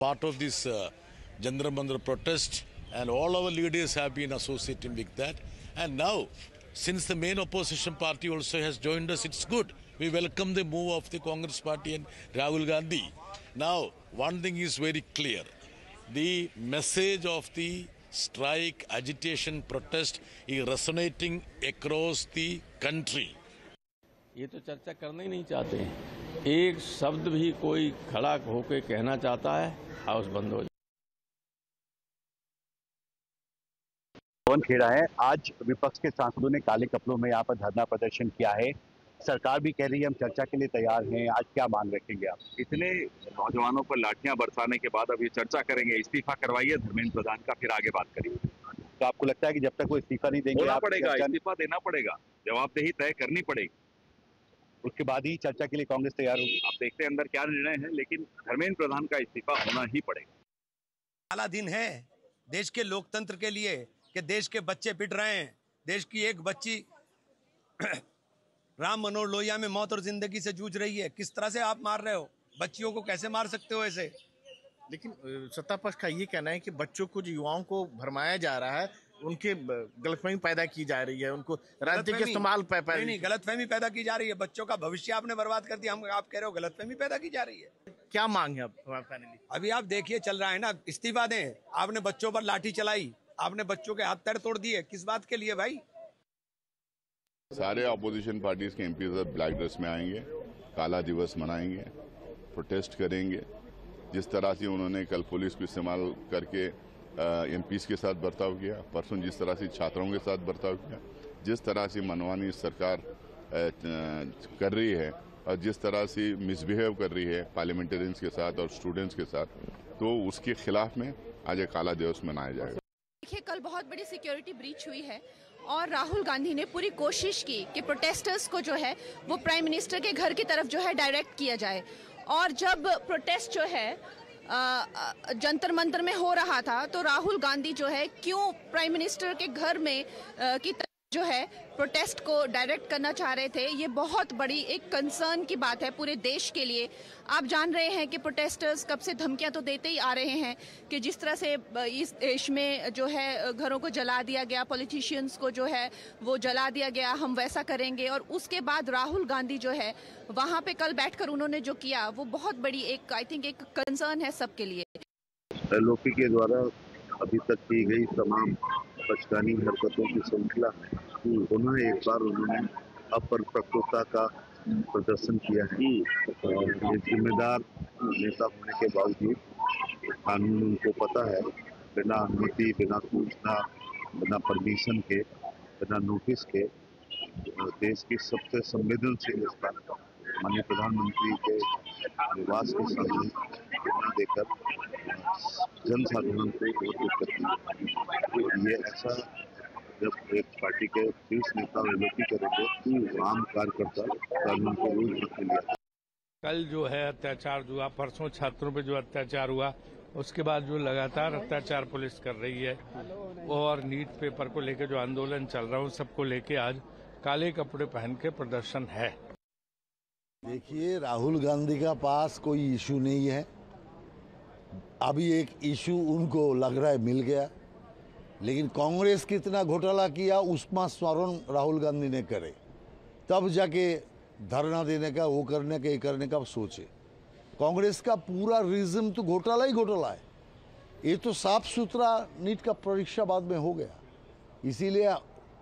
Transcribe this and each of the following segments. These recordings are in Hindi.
part of this Jantar Mantar protest, and all our leaders have been associating with that. And now, since the main opposition party also has joined us, it's good. We welcome the move of the Congress party and Rahul Gandhi. Now, one thing is very clear. The message of the strike, agitation, protest is resonating across the country. ये तो चर्चा करना ही नहीं चाहते हैं। एक शब्द भी कोई खड़ा होकर कहना चाहता है, हाउस बंद हो जाए। पवन खेड़ा है। आज विपक्ष के सांसदों ने काले कपड़ों में यहाँ पर धरना प्रदर्शन किया है। सरकार भी कह रही है हम चर्चा के लिए तैयार हैं। आज क्या मांग रखेंगे आप? इतने नौजवानों पर लाठियां बरसाने के बाद अब ये चर्चा करेंगे, इस्तीफा करवाइए धर्मेंद्र प्रधान का, फिर आगे बात करिए। तो आपको लगता है कि जब तक वो इस्तीफा नहीं देंगे होना पड़ेगा, इस्तीफा देना पड़ेगा, जवाबदेही तय करनी पड़ेगी, उसके बाद ही चर्चा के लिए कांग्रेस तैयार होगी। आप देखते हैं अंदर क्या निर्णय है, लेकिन धर्मेंद्र प्रधान का इस्तीफा होना ही पड़ेगा। काला दिन है देश के लोकतंत्र के लिए कि देश के बच्चे पिट रहे हैं। देश की एक बच्ची राम मनोहर लोहिया में मौत और जिंदगी से जूझ रही है। किस तरह से आप मार रहे हो? बच्चियों को कैसे मार सकते हो ऐसे? लेकिन सत्ता पक्ष का ये कहना है कि बच्चों को, युवाओं को भरमाया जा रहा है, उनके गलतफहमी पैदा की जा रही है, उनको राजनीति के इस्तेमाल नहीं, गलतफहमी पैदा की जा रही है। बच्चों का भविष्य आपने बर्बाद कर दिया। आप कह रहे हो गलतफहमी पैदा की जा रही है। क्या मांग है फाइनली? अभी आप देखिए चल रहा है ना, इस्तीफा दें। आपने बच्चों पर लाठी चलाई, आपने बच्चों के हाथ पैर तोड़ दिए। किस बात के लिए भाई? सारे अपोजिशन पार्टीज के एमपी ब्लैक ड्रेस में आएंगे, काला दिवस मनाएंगे, प्रोटेस्ट करेंगे। जिस तरह से उन्होंने कल पुलिस को इस्तेमाल करके एमपीज के साथ बर्ताव किया, परसों जिस तरह से छात्रों के साथ बर्ताव किया, जिस तरह से मनमानी सरकार कर रही है और जिस तरह से मिसबिहेव कर रही है पार्लियामेंटेरियंस के साथ और स्टूडेंट्स के साथ, तो उसके खिलाफ में आज एक काला दिवस मनाया जाएगा। देखिए, कल बहुत बड़ी सिक्योरिटी ब्रीच हुई है और राहुल गांधी ने पूरी कोशिश की कि प्रोटेस्टर्स को जो है वो प्राइम मिनिस्टर के घर की तरफ जो है डायरेक्ट किया जाए। और जब प्रोटेस्ट जो है जंतर मंतर में हो रहा था, तो राहुल गांधी जो है क्यों प्राइम मिनिस्टर के घर में की तरफ जो है प्रोटेस्ट को डायरेक्ट करना चाह रहे थे, ये बहुत बड़ी एक कंसर्न की बात है पूरे देश के लिए। आप जान रहे हैं कि प्रोटेस्टर्स कब से धमकियां तो देते ही आ रहे हैं कि जिस तरह से इस देश में जो है घरों को जला दिया गया, पॉलिटिशियंस को जो है वो जला दिया गया, हम वैसा करेंगे। और उसके बाद राहुल गांधी जो है वहां पे कल बैठकर उन्होंने जो किया वो बहुत बड़ी एक, आई थिंक, एक कंसर्न है सबके लिए। एलओपी के द्वारा अभी तक की गई तमाम बचकानी हरकतों की श्रृंखला में पुनः एक बार उन्होंने अपरिपक्वता का प्रदर्शन किया है। ये जिम्मेदार नेता होने के बावजूद कानून उनको पता है, बिना अनुमति, बिना सूचना, बिना परमिशन के, बिना नोटिस के देश की सबसे संवेदनशील स्थान माननीय प्रधानमंत्री के निवास के सामने धरना देकर जनसाधारण को वोट करती। ये ऐसा जब एक पार्टी के शीर्ष नेता एलओपी करेंगे, आम कार्यकर्ता कानून को रोज रखे लिया। कल जो है अत्याचार हुआ, परसों छात्रों पे जो अत्याचार हुआ, उसके बाद जो लगातार अत्याचार पुलिस कर रही है, और नीट पेपर को लेकर जो आंदोलन चल रहा है, उन सबको लेके आज काले कपड़े पहन के प्रदर्शन है। देखिए, राहुल गांधी का पास कोई इशू नहीं है। अभी एक इशू उनको लग रहा है मिल गया, लेकिन कांग्रेस कितना घोटाला किया उसका स्मरण राहुल गांधी ने करे, तब जाके धरना देने का, वो करने का, ये करने का सोचे। कांग्रेस का पूरा रीजन तो घोटाला ही घोटाला है। ये तो साफ सुथरा नीट का परीक्षा बाद में हो गया। इसीलिए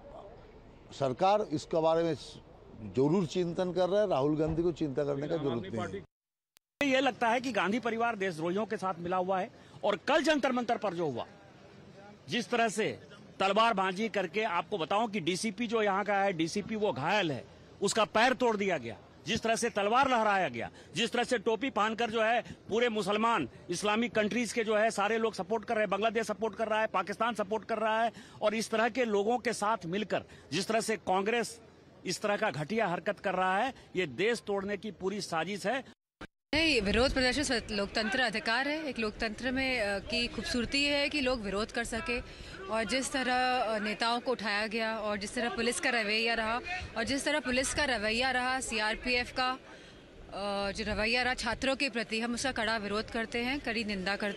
सरकार इसके बारे में जरूर चिंतन कर रहा है। राहुल गांधी को चिंता करने का जरूरत नहीं है। ये लगता है कि गांधी परिवार देशद्रोहियों के साथ मिला हुआ है। और कल जंतर मंतर पर जो हुआ, जिस तरह से तलवारबाजी करके, आपको बताऊं कि डीसीपी जो यहाँ का है, डीसीपी वो घायल है, उसका पैर तोड़ दिया गया। जिस तरह से तलवार लहराया गया, जिस तरह से टोपी पहनकर जो है पूरे मुसलमान इस्लामिक कंट्रीज के जो है सारे लोग सपोर्ट कर रहे हैं, बांग्लादेश सपोर्ट कर रहा है, पाकिस्तान सपोर्ट कर रहा है, और इस तरह के लोगों के साथ मिलकर जिस तरह से कांग्रेस इस तरह का घटिया हरकत कर रहा है, ये देश तोड़ने की पूरी साजिश है। नहीं, विरोध प्रदर्शन लोकतंत्र अधिकार है। एक लोकतंत्र में की खूबसूरती है कि लोग विरोध कर सके, और जिस तरह नेताओं को उठाया गया और जिस तरह पुलिस का रवैया रहा, और जिस तरह पुलिस का रवैया रहा सीआरपीएफ का, जो रवैया रहा छात्रों के प्रति, हम उसका कड़ा विरोध करते हैं, कड़ी निंदा करते हैं।